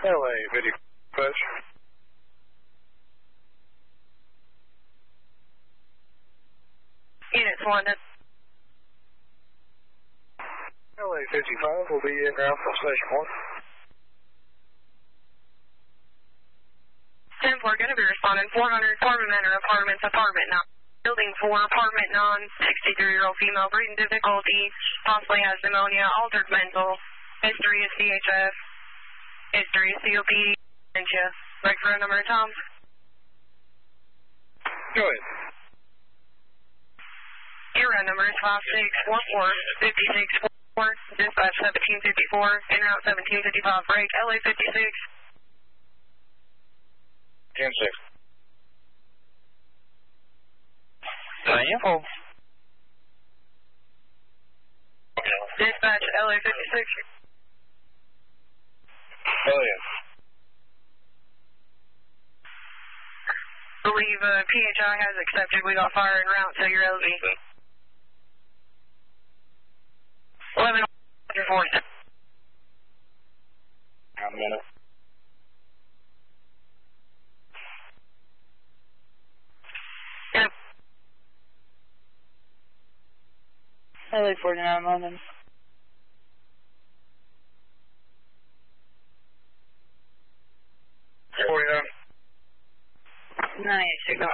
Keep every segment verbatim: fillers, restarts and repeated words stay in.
L A fifty push. Units wanted. L A fifty-five will be in route from station one. ten four, going to be responding. four hundred Corbin Manor Apartments, apartment nine. Building four, apartment nine, sixty-three-year-old female, breathing difficulty, possibly has pneumonia, altered mental, history of C H F, history of C O P D, dementia. Right for a number of times. Go ahead. Your round number is five six four four, five six four four, dispatch seventeen fifty-four, en route seventeen fifty-five, break, L A fifty-six. ten six. Info. Dispatch L A fifty-six. Hell yeah. Believe uh, P H I has accepted. We got fire en route to your L Z. eleven four. A minute. Yep. L A forty-nine London. forty-nine. ninety-eight signal.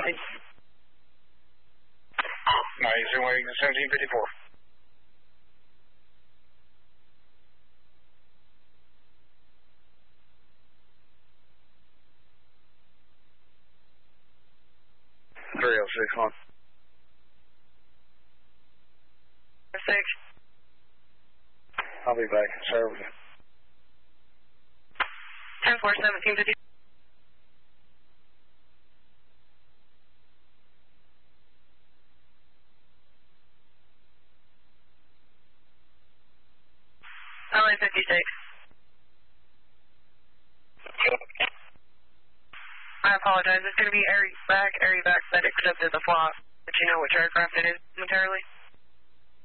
Nice, and waiting seventeen fifty-four. three oh six one. Six. I'll be back in service. ten four, seventeen fifty. L A fifty-six. I apologize. It's going to be Airy back, Airy back that accepted the flop. But you know which aircraft it is momentarily?